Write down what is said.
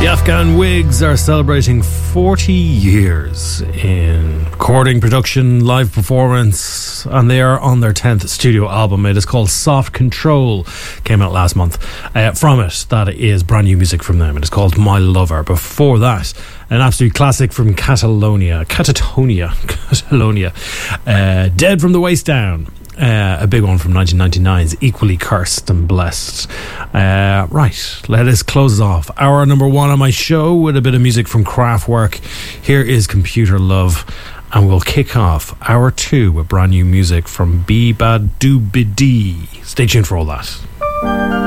The Afghan Wigs are celebrating 40 years in recording, production, live performance, and they are on their 10th studio album. It is called Soft Control, came out last month. From it, that is brand new music from them. It is called My Lover. Before that, an absolute classic from Catalonia, Dead from the Waist Down. A big one from 1999's Equally Cursed and Blessed. Right, let us close off hour number one on my show with a bit of music from Kraftwerk. Here is Computer Love, and we'll kick off hour two with brand new music from Be Bad Doobidee. Stay tuned for all that.